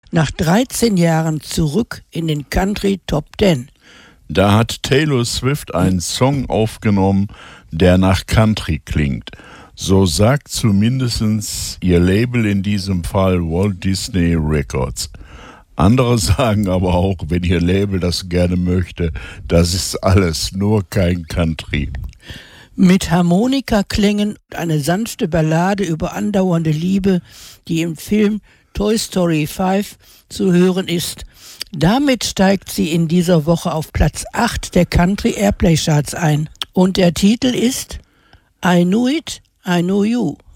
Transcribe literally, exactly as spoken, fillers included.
nach dreizehn Jahren zurück in den Country Top Ten. Da hat Taylor Swift einen Song aufgenommen, der nach Country klingt. So sagt zumindest ihr Label, in diesem Fall Walt Disney Records. Andere sagen aber auch, wenn ihr Label das gerne möchte, das ist alles, nur kein Country. Mit Harmonikaklängen und eine sanfte Ballade über andauernde Liebe, die im Film Toy Story fünf zu hören ist. Damit steigt sie in dieser Woche auf Platz acht der Country Airplay Charts ein. Und der Titel ist I Knew It, I Know You.